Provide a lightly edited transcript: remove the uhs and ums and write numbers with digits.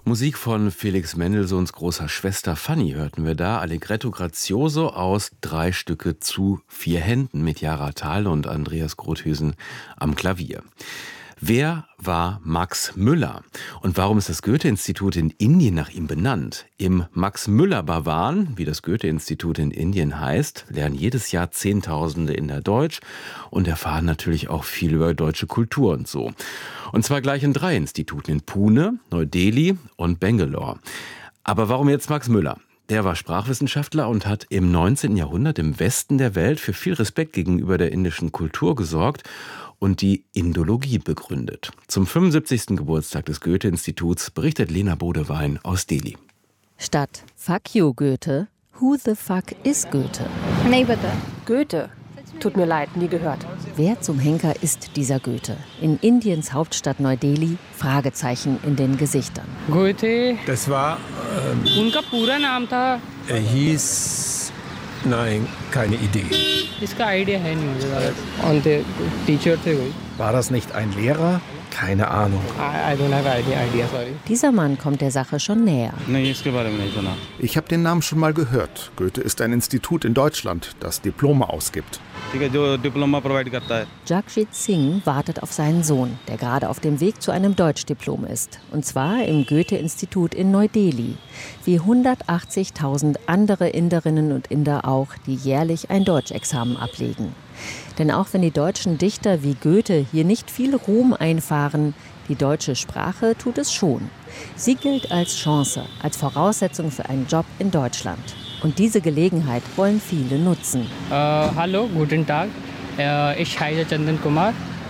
Musik von Felix Mendelssohns großer Schwester Fanny hörten wir da. Allegretto Grazioso aus 3 Stücke zu 4 Händen mit Jara Thal und Andreas Grothüsen am Klavier. Wer war Max Müller? Und warum ist das Goethe-Institut in Indien nach ihm benannt? Im Max-Müller-Bhavan, wie das Goethe-Institut in Indien heißt, lernen jedes Jahr Zehntausende Inder Deutsch und erfahren natürlich auch viel über deutsche Kultur und so. Und zwar gleich in 3 Instituten, in Pune, Neu-Delhi und Bangalore. Aber warum jetzt Max Müller? Der war Sprachwissenschaftler und hat im 19. Jahrhundert im Westen der Welt für viel Respekt gegenüber der indischen Kultur gesorgt und die Indologie begründet. Zum 75. Geburtstag des Goethe-Instituts berichtet Lena Bodewein aus Delhi. Statt Fuck you Goethe, who the fuck is Goethe? Goethe. Tut mir leid, nie gehört. Wer zum Henker ist dieser Goethe? In Indiens Hauptstadt Neu-Delhi, Fragezeichen in den Gesichtern. Goethe. Das war, उनका पूरा नाम था. er hieß, nein, keine Idee. इसका आइडिया है नहीं मुझे. Und der Teacher थे कोई. War das nicht ein Lehrer? Keine Ahnung. I don't have idea, sorry. Dieser Mann kommt der Sache schon näher. नहीं इसके बारे में नहीं सुना. Ich habe den Namen schon mal gehört. Goethe ist ein Institut in Deutschland, das Diplome ausgibt. ठीक है जो diploma provide करता है. Jagjit Singh wartet auf seinen Sohn, der gerade auf dem Weg zu einem Deutschdiplom ist. Und zwar im Goethe-Institut in Neu-Delhi. Wie 180.000 andere Inderinnen und Inder auch, die jährlich ein Deutschexamen ablegen. Denn auch wenn die deutschen Dichter wie Goethe hier nicht viel Ruhm einfahren, die deutsche Sprache tut es schon. Sie gilt als Chance, als Voraussetzung für einen Job in Deutschland. Und diese Gelegenheit wollen viele nutzen. Hallo, guten Tag. Ich heiße Chandan Kumar.